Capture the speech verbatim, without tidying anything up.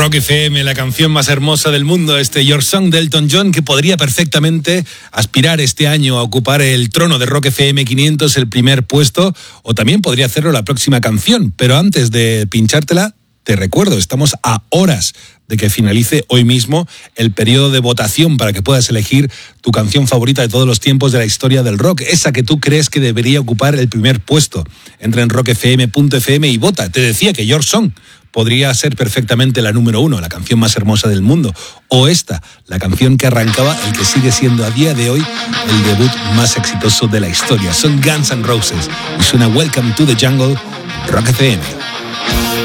Rock F M, la canción más hermosa del mundo, este Your Song de Elton John, que podría perfectamente aspirar este año a ocupar el trono de Rock F M quinientos, el primer puesto, o también podría hacerlo la próxima canción. Pero antes de pinchártela, te recuerdo, estamos a horas de que finalice hoy mismo el periodo de votación para que puedas elegir tu canción favorita de todos los tiempos de la historia del rock, esa que tú crees que debería ocupar el primer puesto. Entra en rock f m punto f m y vota. Te decía que Your Song podría ser perfectamente la número uno, la canción más hermosa del mundo, o esta, la canción que arrancaba el que sigue siendo a día de hoy el debut más exitoso de la historia. Son Guns N' Roses y suena Welcome to the Jungle, Rock F M.